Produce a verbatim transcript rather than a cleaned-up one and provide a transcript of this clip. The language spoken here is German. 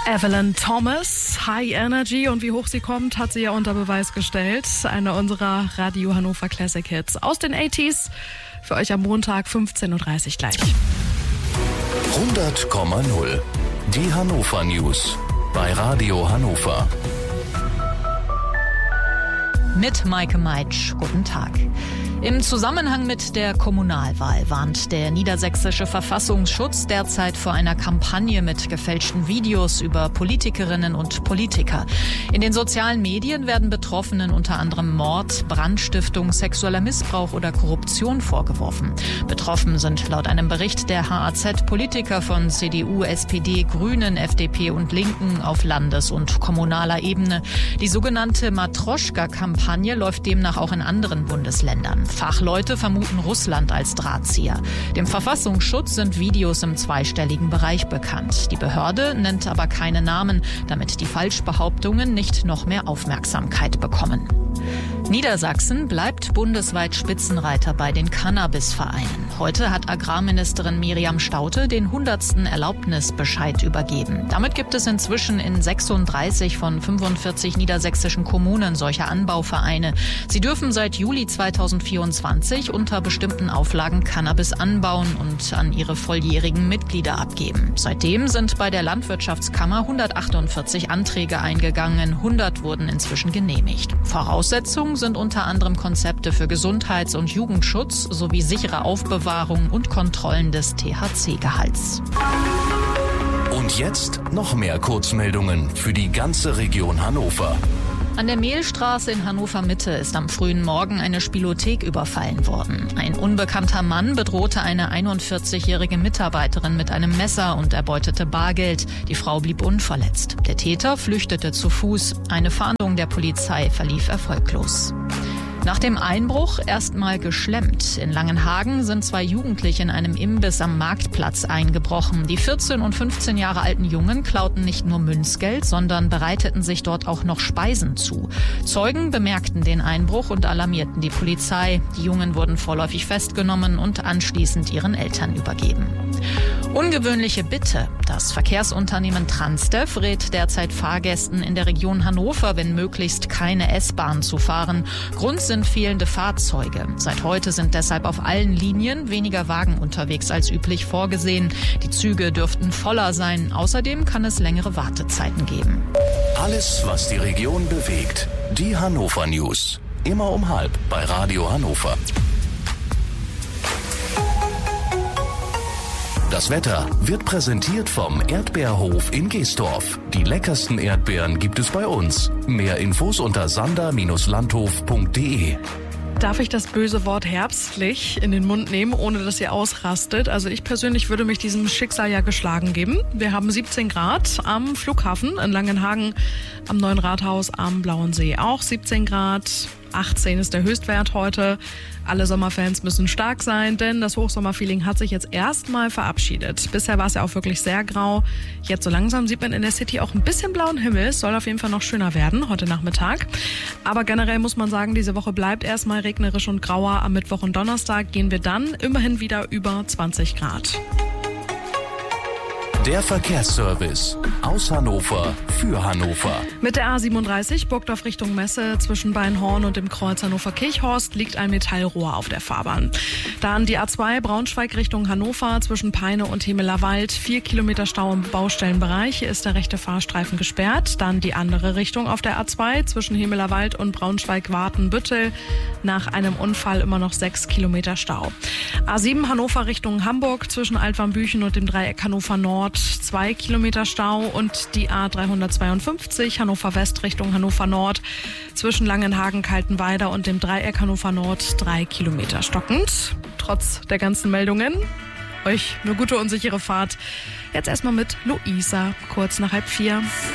Evelyn Thomas, High Energy, und wie hoch sie kommt, hat sie ja unter Beweis gestellt. Eine unserer Radio Hannover Classic Hits aus den achtziger. Für euch am Montag fünfzehn Uhr dreißig gleich. hundert Komma null. Die Hannover News bei Radio Hannover. Mit Maike Meitsch. Guten Tag. Im Zusammenhang mit der Kommunalwahl warnt der niedersächsische Verfassungsschutz derzeit vor einer Kampagne mit gefälschten Videos über Politikerinnen und Politiker. In den sozialen Medien werden Betroffenen unter anderem Mord, Brandstiftung, sexueller Missbrauch oder Korruption vorgeworfen. Betroffen sind laut einem Bericht der H A Z Politiker von C D U, S P D, Grünen, F D P und Linken auf Landes- und kommunaler Ebene. Die sogenannte Matroschka-Kampagne läuft demnach auch in anderen Bundesländern. Fachleute vermuten Russland als Drahtzieher. Dem Verfassungsschutz sind Videos im zweistelligen Bereich bekannt. Die Behörde nennt aber keine Namen, damit die Falschbehauptungen nicht noch mehr Aufmerksamkeit bekommen. Niedersachsen bleibt bundesweit Spitzenreiter bei den Cannabisvereinen. Heute hat Agrarministerin Miriam Staudte den hundertsten Erlaubnisbescheid übergeben. Damit gibt es inzwischen in sechsunddreißig von fünfundvierzig niedersächsischen Kommunen solche Anbauvereine. Sie dürfen seit Juli zweitausendvierundzwanzig unter bestimmten Auflagen Cannabis anbauen und an ihre volljährigen Mitglieder abgeben. Seitdem sind bei der Landwirtschaftskammer hundertachtundvierzig Anträge eingegangen, hundert wurden inzwischen genehmigt. Voraussetzungen sind unter anderem Konzepte für Gesundheits- und Jugendschutz sowie sichere Aufbewahrung und Kontrollen des T H C-Gehalts. Und jetzt noch mehr Kurzmeldungen für die ganze Region Hannover. An der Mehlstraße in Hannover Mitte ist am frühen Morgen eine Spielothek überfallen worden. Ein unbekannter Mann bedrohte eine einundvierzigjährige Mitarbeiterin mit einem Messer und erbeutete Bargeld. Die Frau blieb unverletzt. Der Täter flüchtete zu Fuß. Eine Fahndung der Polizei verlief erfolglos. Nach dem Einbruch erstmal geschlemmt. In Langenhagen sind zwei Jugendliche in einem Imbiss am Marktplatz eingebrochen. Die vierzehn und fünfzehn Jahre alten Jungen klauten nicht nur Münzgeld, sondern bereiteten sich dort auch noch Speisen zu. Zeugen bemerkten den Einbruch und alarmierten die Polizei. Die Jungen wurden vorläufig festgenommen und anschließend ihren Eltern übergeben. Ungewöhnliche Bitte. Das Verkehrsunternehmen Transdev rät derzeit Fahrgästen in der Region Hannover, wenn möglichst keine S-Bahn zu fahren. Grund sind fehlende Fahrzeuge. Seit heute sind deshalb auf allen Linien weniger Wagen unterwegs als üblich vorgesehen. Die Züge dürften voller sein. Außerdem kann es längere Wartezeiten geben. Alles, was die Region bewegt. Die Hannover News. Immer um halb bei Radio Hannover. Das Wetter wird präsentiert vom Erdbeerhof in Geestorf. Die leckersten Erdbeeren gibt es bei uns. Mehr Infos unter sander Bindestrich landhof Punkt de. Darf ich das böse Wort herbstlich in den Mund nehmen, ohne dass ihr ausrastet? Also ich persönlich würde mich diesem Schicksal ja geschlagen geben. Wir haben siebzehn Grad am Flughafen in Langenhagen, am Neuen Rathaus, am Blauen See auch siebzehn Grad. achtzehn ist der Höchstwert heute. Alle Sommerfans müssen stark sein, denn das Hochsommerfeeling hat sich jetzt erstmal verabschiedet. Bisher war es ja auch wirklich sehr grau. Jetzt so langsam sieht man in der City auch ein bisschen blauen Himmel. Es soll auf jeden Fall noch schöner werden heute Nachmittag. Aber generell muss man sagen, diese Woche bleibt erstmal regnerisch und grauer. Am Mittwoch und Donnerstag gehen wir dann immerhin wieder über zwanzig Grad. Der Verkehrsservice aus Hannover für Hannover. Mit der A siebenunddreißig Burgdorf Richtung Messe zwischen Beinhorn und dem Kreuz Hannover-Kirchhorst liegt ein Metallrohr auf der Fahrbahn. Dann die A zwei Braunschweig Richtung Hannover zwischen Peine und Hemelerwald. Vier Kilometer Stau im Baustellenbereich. Hier ist der rechte Fahrstreifen gesperrt. Dann die andere Richtung auf der A zwei zwischen Hemelerwald und Braunschweig-Wartenbüttel. Nach einem Unfall immer noch sechs Kilometer Stau. A sieben Hannover Richtung Hamburg zwischen Altwarmbüchen und dem Dreieck Hannover Nord. Zwei Kilometer Stau und die A dreihundertzweiundfünfzig Hannover West Richtung Hannover Nord zwischen Langenhagen, Kaltenweider und dem Dreieck Hannover Nord drei Kilometer stockend. Trotz der ganzen Meldungen euch eine gute und sichere Fahrt. Jetzt erstmal mit Luisa, kurz nach halb vier.